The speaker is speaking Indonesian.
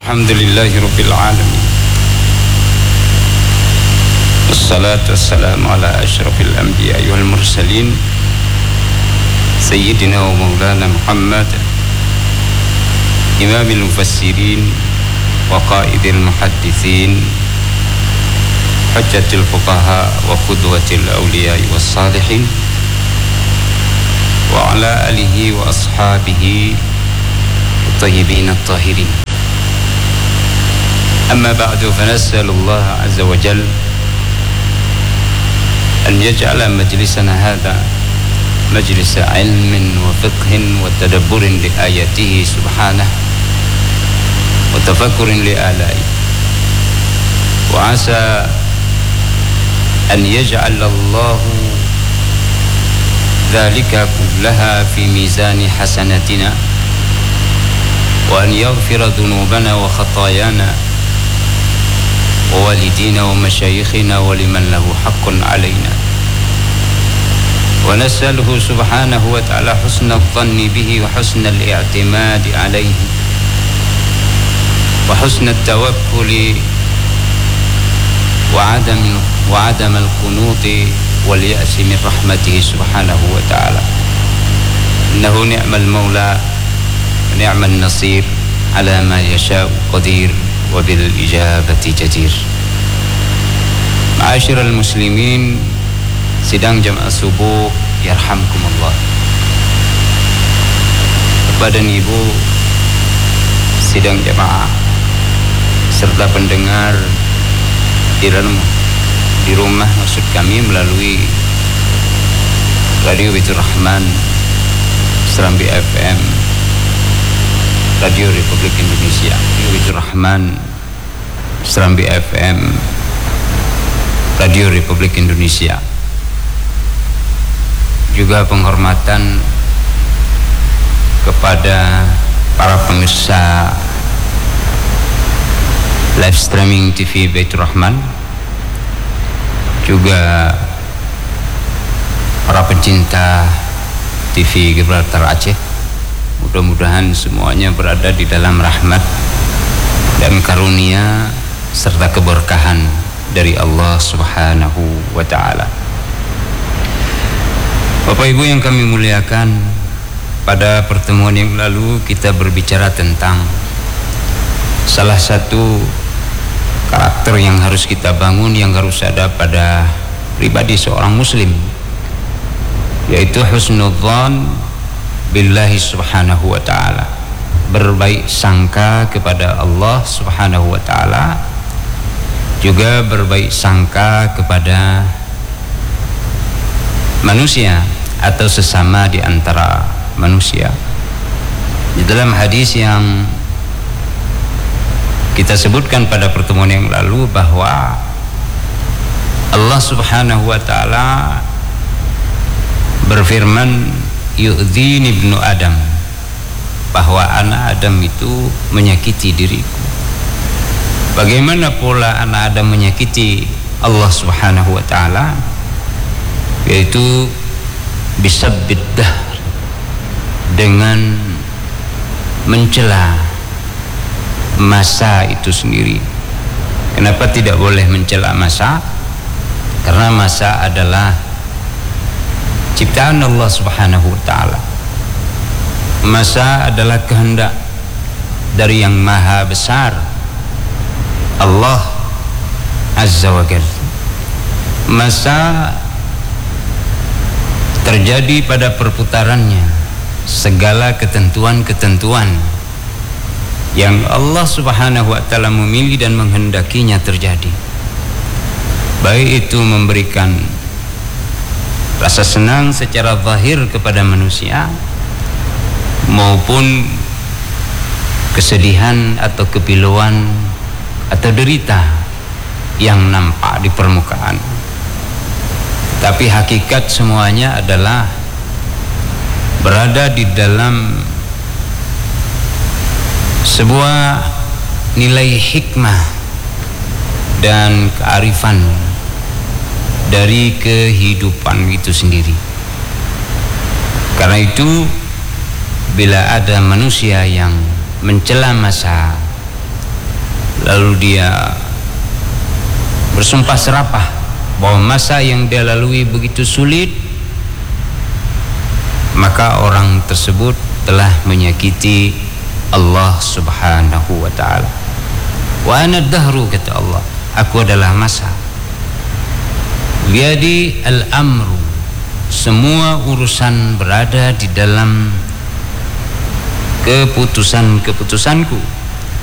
Alhamdulillahirabbil alamin. Wassalatu wassalamu ala asyrafil anbiya'i wal mursalin sayyidina wa maulana Muhammad imamil mufassirin wa qaidil muhaddithin hujjatil fuqaha wa qudwatil awliya'i was salihin wa ala alihi wa ashabihi at-tayyibin at-tahirin. Amma ba'du, fanas'alullah azza wa jalla أن يجعل مجلسنا هذا مجلس علم وفقه وتدبر لآياته سبحانه وتفكر لآلائه، وعسى أن يجعل الله ذلك كلها في ميزان حسناتنا، وأن يغفر ذنوبنا وخطايانا ووالدينا ومشايخنا ولمن له حق علينا، ونسأله سبحانه وتعالى حسن الظن به وحسن الاعتماد عليه وحسن التوكل وعدم القنوط واليأس من رحمته سبحانه وتعالى، إنه نعم المولى ونعم النصير على ما يشاء قدير وبالإجابة جدير. Ma'asyiral muslimin, sidang jamaah subuh yarhamkumullah. Bapak dan Ibu sidang jamaah serta pendengar di rumah maksud kami melalui Radio Baitur Rahman, Serambi FM, Radio Republik Indonesia, Radio Baitur Rahman, Serambi FM, Radio Republik Indonesia. Juga penghormatan kepada para pemirsa live streaming TV Baitur Rahman, juga para pencinta TV Gibraltar Aceh. Mudah-mudahan semuanya berada di dalam rahmat dan karunia serta keberkahan dari Allah Subhanahu wa ta'ala. Bapak Ibu yang kami muliakan, pada pertemuan yang lalu kita berbicara tentang salah satu karakter yang harus kita bangun, yang harus ada pada pribadi seorang muslim, yaitu husnudzan billahi subhanahu wa ta'ala, berbaik sangka kepada Allah subhanahu wa ta'ala, juga berbaik sangka kepada manusia atau sesama di antara manusia. Di dalam hadis yang kita sebutkan pada pertemuan yang lalu bahwa Allah subhanahu wa ta'ala berfirman, yu'dhini ibnu Adam, bahwa anak Adam itu menyakiti diriku. Bagaimana pula anak Adam menyakiti Allah subhanahu wa ta'ala? Yaitu bisabbid dahr, dengan mencela masa itu sendiri. Kenapa tidak boleh mencela masa? Karena masa adalah ciptaan Allah subhanahu wa ta'ala. Masa adalah kehendak dari yang maha besar, Allah azza wa jalla. Masa terjadi pada perputarannya segala ketentuan-ketentuan yang Allah subhanahu wa ta'ala memilih dan menghendakinya terjadi, baik itu memberikan rasa senang secara zahir kepada manusia maupun kesedihan atau kepiluan atau derita yang nampak di permukaan. Tapi hakikat semuanya adalah berada di dalam sebuah nilai hikmah dan kearifan dari kehidupan itu sendiri. Karena itu, bila ada manusia yang mencela masa, lalu dia bersumpah serapah bahwa masa yang dia lalui begitu sulit, maka orang tersebut telah menyakiti Allah subhanahu wa ta'ala. Wa ana dahru, kata Allah, aku adalah masa. Biyadi al-amru, semua urusan berada di dalam keputusan-keputusanku.